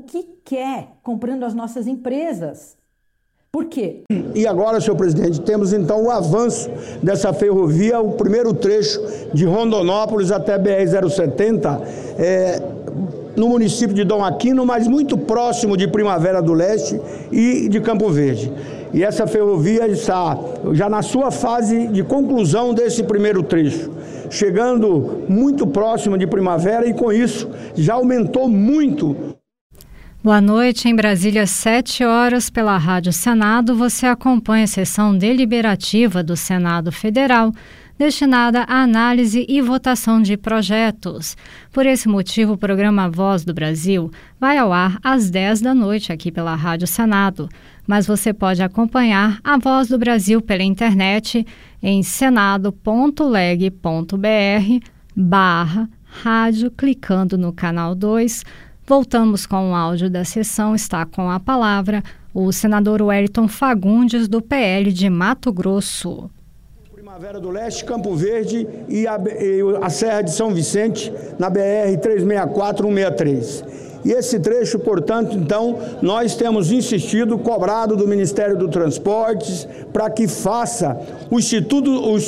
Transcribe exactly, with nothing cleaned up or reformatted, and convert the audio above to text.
que quer comprando as nossas empresas. Por quê? E agora, senhor presidente, temos então o avanço dessa ferrovia, o primeiro trecho de Rondonópolis até B R zero setenta, é, no município de Dom Aquino, mas muito próximo de Primavera do Leste e de Campo Verde. E essa ferrovia está já na sua fase de conclusão desse primeiro trecho, chegando muito próximo de Primavera e com isso já aumentou muito. Boa noite, em Brasília, sete horas, pela Rádio Senado, você acompanha a sessão deliberativa do Senado Federal, destinada à análise e votação de projetos. Por esse motivo, o programa Voz do Brasil vai ao ar às dez da noite aqui pela Rádio Senado, mas você pode acompanhar a Voz do Brasil pela internet em senado.leg.br barra rádio, clicando no canal dois. Voltamos com o áudio da sessão. Está com a palavra o senador Wellington Fagundes, do P L de Mato Grosso. Primavera do Leste, Campo Verde e a, e a Serra de São Vicente, na B R três seis quatro, um seis três. E esse trecho, portanto, então, nós temos insistido, cobrado do Ministério do Transportes, para que faça o Instituto... O